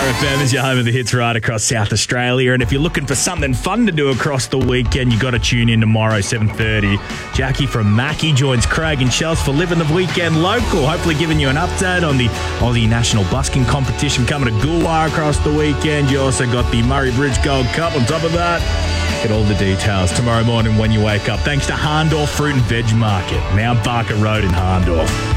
FM is your home of the hits right across South Australia. And if you're looking for something fun to do across the weekend, you got to tune in tomorrow, 7:30. Jackie from Mackie joins Craig and Chels for Living the Weekend Local. Hopefully giving you an update on the Aussie National Busking Competition coming to Goolwa across the weekend. You also got the Murray Bridge Gold Cup on top of that. Get all the details tomorrow morning when you wake up. Thanks to Harndorf Fruit and Veg Market, Mount Barker Road in Harndorf.